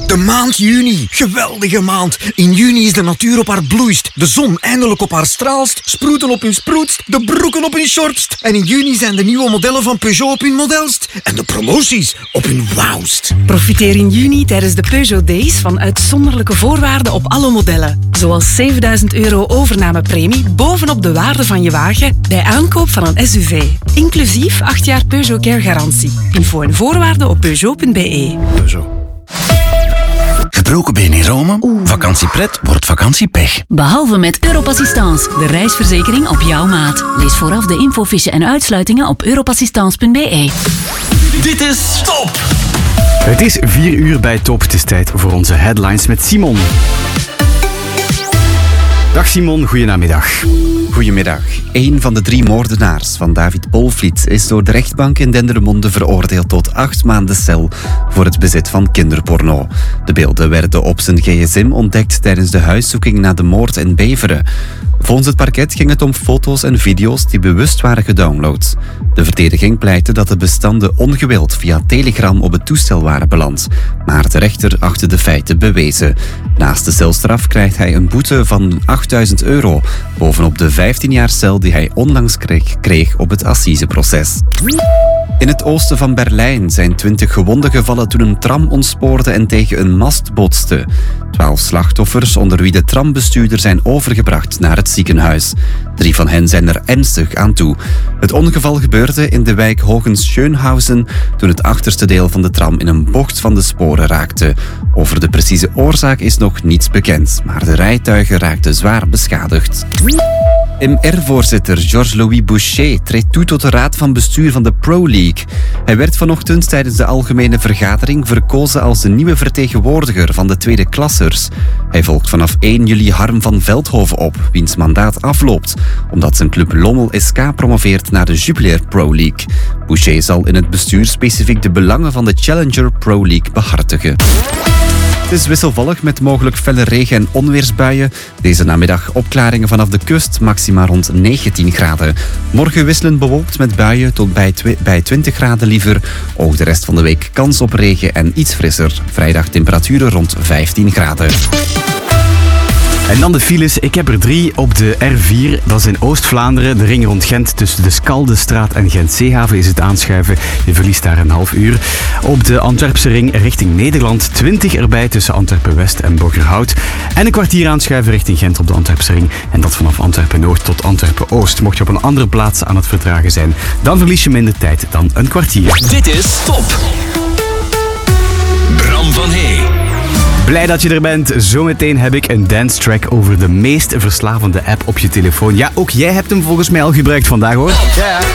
De maand juni. Geweldige maand. In juni is de natuur op haar bloeist. De zon eindelijk op haar straalst. Sproeten op hun sproetst. De broeken op hun shortst. En in juni zijn de nieuwe modellen van Peugeot op hun modelst. En de promoties op hun wauwst. Profiteer in juni tijdens de Peugeot Days van uitzonderlijke voorwaarden op alle modellen. Zoals €7.000 overnamepremie bovenop de waarde van je wagen bij aankoop van een SUV. Inclusief 8 jaar Peugeot Care garantie. Info en voorwaarden op Peugeot.be. Peugeot. Gebroken been in Rome? Vakantiepret wordt vakantiepech. Behalve met Europassistance, de reisverzekering op jouw maat. Lees vooraf de infofiche en uitsluitingen op europassistance.be. Dit is Top! Het is 4 uur bij Top. Het is tijd voor onze headlines met Simon. Dag Simon, goedenamiddag. Goedemiddag. 1 van de 3 moordenaars van David Polvliet is door de rechtbank in Dendermonde veroordeeld tot 8 maanden cel voor het bezit van kinderporno. De beelden werden op zijn gsm ontdekt tijdens de huiszoeking na de moord in Beveren. Volgens het parket ging het om foto's en video's die bewust waren gedownload. De verdediging pleitte dat de bestanden ongewild via Telegram op het toestel waren beland. Maar de rechter achtte de feiten bewezen. Naast de celstraf krijgt hij een boete van €8.000, bovenop de 15 jaar cel die hij onlangs kreeg op het assiseproces. In het oosten van Berlijn zijn 20 gewonden gevallen toen een tram ontspoorde en tegen een mast botste. 12 slachtoffers, onder wie de trambestuurder, zijn overgebracht naar het ziekenhuis. 3 van hen zijn er ernstig aan toe. Het ongeval gebeurde in de wijk Hogens-Schönhausen toen het achterste deel van de tram in een bocht van de sporen raakte. Over de precieze oorzaak is nog niets bekend, maar de rijtuigen raakten zwaar beschadigd. MR-voorzitter Georges-Louis Boucher treedt toe tot de raad van bestuur van de Pro League. Hij werd vanochtend tijdens de algemene vergadering verkozen als de nieuwe vertegenwoordiger van de tweede klassers. Hij volgt vanaf 1 juli Harm van Veldhoven op, wiens mandaat afloopt, omdat zijn club Lommel SK promoveert naar de Jupiler Pro League. Boucher zal in het bestuur specifiek de belangen van de Challenger Pro League behartigen. Het is wisselvallig met mogelijk felle regen- en onweersbuien. Deze namiddag opklaringen vanaf de kust, maxima rond 19 graden. Morgen wisselend bewolkt met buien tot bij 20 graden liever. Ook de rest van de week kans op regen en iets frisser. Vrijdag temperaturen rond 15 graden. En dan de files. Ik heb er 3 op de R4. Dat is in Oost-Vlaanderen, de ring rond Gent. Tussen de Skaldestraat en Gent-Zeehaven is het aanschuiven. Je verliest daar een half uur. Op de Antwerpse ring richting Nederland. 20 erbij tussen Antwerpen-West en Borgerhout. En een kwartier aanschuiven richting Gent op de Antwerpse ring. En dat vanaf Antwerpen-Noord tot Antwerpen-Oost. Mocht je op een andere plaats aan het vertragen zijn, dan verlies je minder tijd dan een kwartier. Dit is Top! Bram van Hey. Blij dat je er bent. Zometeen heb ik een dance track over de meest verslavende app op je telefoon. Ja, ook jij hebt hem volgens mij al gebruikt vandaag, hoor. Ja.